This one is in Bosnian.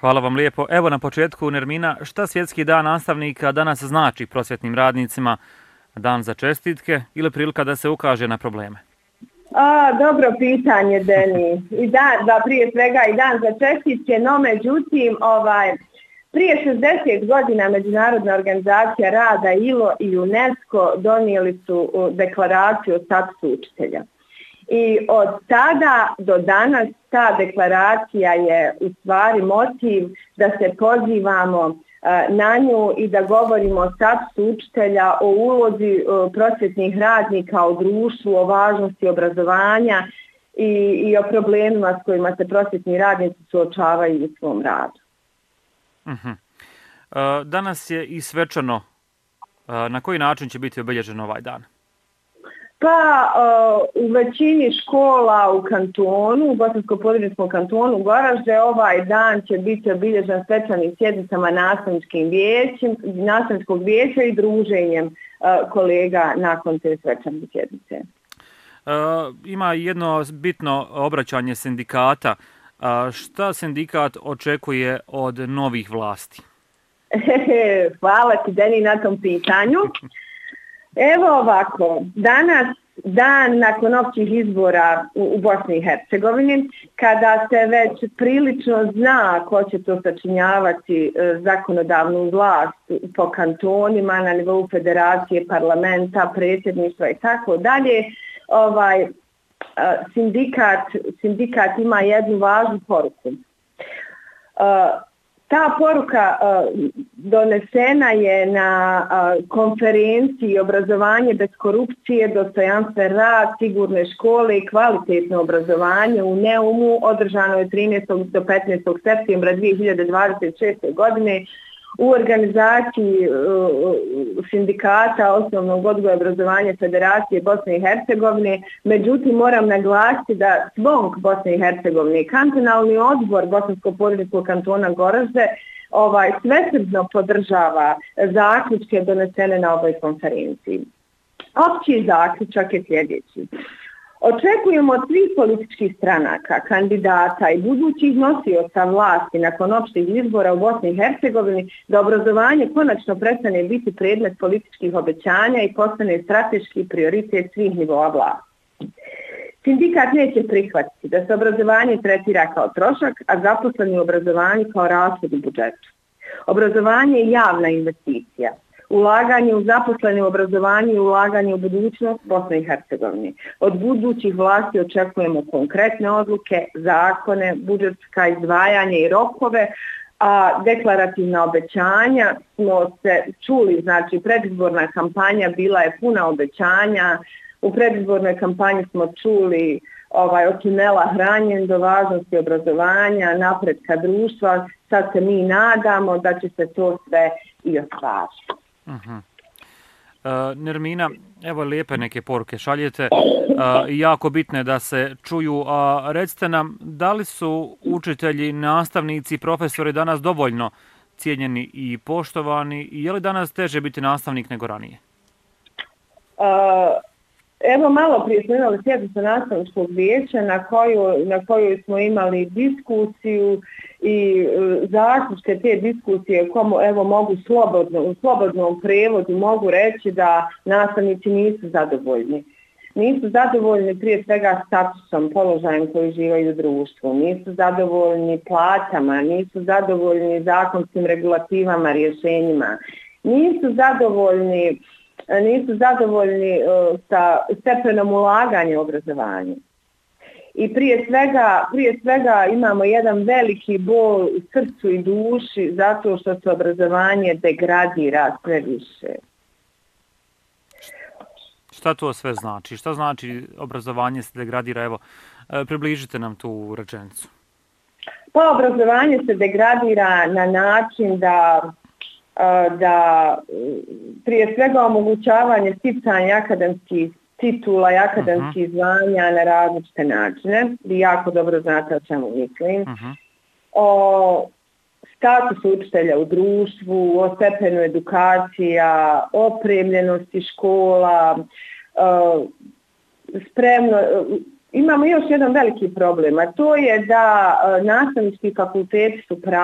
Hvala vam lijepo. Evo na početku, Nermina, šta Svjetski dan nastavnika danas znači prosvjetnim radnicima? Dan za čestitke ili prilika da se ukaže na probleme? Dobro pitanje, Deni. Prije svega i dan za čestitke, no međutim, prije 60 godina Međunarodna organizacija rada ILO i UNESCO donijeli su deklaraciju o statusu učitelja. I od tada do danas ta deklaracija je u stvari motiv da se pozivamo na nju i da govorimo o statusu učitelja, o ulozi prosvjetnih radnika u društvu, o važnosti obrazovanja i o problemima s kojima se prosvjetni radnici suočavaju u svom radu. Danas je i svečano. Na koji način će biti obilježen ovaj dan? U većini škola u kantonu, u Bosansko-Podrinjskom kantonu Goražde, ovaj dan će biti obilježen svečanim sjednicama nastavničkog vijeća i druženjem kolega nakon te svečane sjednice. Ima jedno bitno obraćanje sindikata. Šta sindikat očekuje od novih vlasti? Hvala ti, Deni, na tom pitanju. Evo ovako, danas, dan nakon općih izbora u Bosni i Hercegovini, kada se već prilično zna ko će to sačinjavati zakonodavnu vlast po kantonima, na nivou federacije, parlamenta, predsjedništva i tako dalje, sindikat ima jednu važnu poruku. Ta poruka donesena je na konferenciji Obrazovanje bez korupcije, dostojanstven rad, sigurne škole i kvalitetno obrazovanje u Neumu, održano je 13. do 15. septembra 2026. godine u organizaciji sindikata osnovnog odgoja i obrazovanja Federacije Bosne i Hercegovine. Međutim, moram naglasiti da SBONK Bosne i Hercegovine i kantonalni odbor Bosansko-Podrinjskog kantona Goražde svesrdno podržava zaključke donesene na ovoj konferenciji. Opći zaključak je sljedeći. Očekujemo od svih političkih stranaka, kandidata i budućih nosioca vlasti nakon opštih izbora u Bosni i Hercegovini da obrazovanje konačno prestane biti predmet političkih obećanja i postane strateški prioritet svih nivoa vlasti. Sindikat neće prihvatiti da se obrazovanje tretira kao trošak, a zaposleni u obrazovanju kao rashod u budžetu. Obrazovanje je javna investicija. Ulaganje u zaposlene u obrazovanju i ulaganje u budućnost Bosne i Hercegovine. Od budućih vlasti očekujemo konkretne odluke, zakone, budžetska izdvajanja i rokove, a deklarativna obećanja smo se čuli, znači predizborna kampanja bila je puna obećanja. U predizbornoj kampanji smo čuli od tunela hranjen do važnosti obrazovanja, napretka društva. Sad se mi nadamo da će se to sve i ostvariti. Nermina, evo lijepe neke poruke šaljete, jako bitne da se čuju. Recite nam, da li su učitelji, nastavnici, profesori danas dovoljno cijenjeni i poštovani i je li danas teže biti nastavnik nego ranije? Evo malo prije smo imali sjednicu nastavničkog vijeća na kojoj smo imali diskusiju i zaključke te diskusije mogu u slobodnom prevodu mogu reći da nastavnici nisu zadovoljni. Nisu zadovoljni prije svega statusom, položajem koji živaju u društvu, nisu zadovoljni plaćama, nisu zadovoljni zakonskim regulativama, rješenjima, nisu zadovoljni sa stepenom ulaganja u obrazovanju. I prije svega imamo jedan veliki bol u srcu i duši zato što se obrazovanje degradira sve više. Šta to sve znači? Šta znači obrazovanje se degradira? Evo, približite nam tu rečenicu. Pa obrazovanje se degradira na način da prije svega omogućavanje sticanja akademskih titula i akademskih zvanja na različite načine. Vi jako dobro znate o čemu mislim. O statusu učitelja u društvu, o stepenu edukacija, opremljenosti škola, imamo još jedan veliki problem, a to je da nastavnički fakulteti su